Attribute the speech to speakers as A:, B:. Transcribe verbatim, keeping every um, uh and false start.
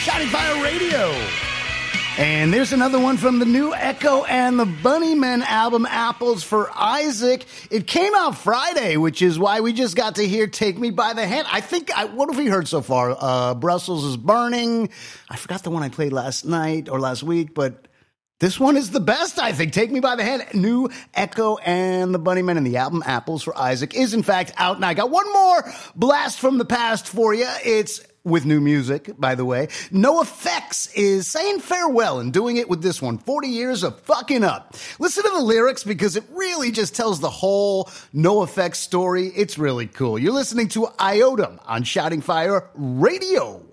A: Shouting Fire Radio. And there's another one from the new Echo and the Bunnymen album, Apples for Isaac. It came out Friday, which is why we just got to hear Take Me by the Hand. I think, I, what have we heard so far? Uh, Brussels is Burning. I forgot the one I played last night or last week, but this one is the best, I think. Take Me by the Hand. New Echo and the Bunnymen, and the album Apples for Isaac is, in fact, out now. I got one more blast from the past for you. It's with new music, by the way. NoFX is saying farewell and doing it with this one, forty years of fucking up. Listen to the lyrics because it really just tells the whole NoFX story. It's really cool. You're listening to Iotum on Shouting Fire Radio.